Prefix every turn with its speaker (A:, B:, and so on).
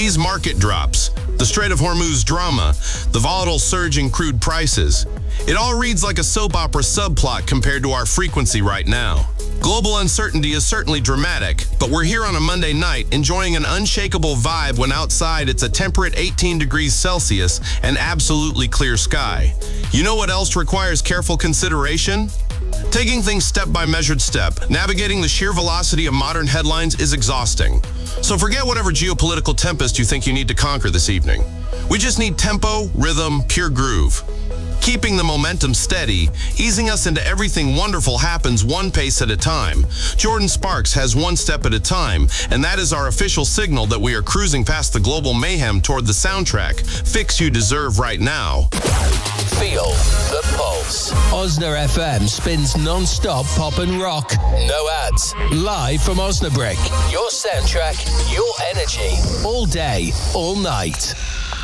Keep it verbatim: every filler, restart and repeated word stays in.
A: These market drops, the Strait of Hormuz drama, the volatile surge in crude prices. It all reads like a soap opera subplot compared to our frequency right now. Global uncertainty is certainly dramatic, but we're here on a Monday night enjoying an unshakable vibe when outside it's a temperate eighteen degrees Celsius and absolutely clear sky. You know what else requires careful consideration? Taking things step by measured step, navigating the sheer velocity of modern headlines is exhausting. So forget whatever geopolitical tempest you think you need to conquer this evening. We just need tempo, rhythm, pure groove. Keeping the momentum steady, easing us into everything wonderful happens one pace at a time. Jordan Sparks has one step at a time, and that is our official signal that we are cruising past the global mayhem toward the soundtrack fix you deserve right now.
B: Feel the pulse. Osna F M spins non-stop pop and rock. No ads. Live from Osnabrück. Your soundtrack, your energy. All day, all night.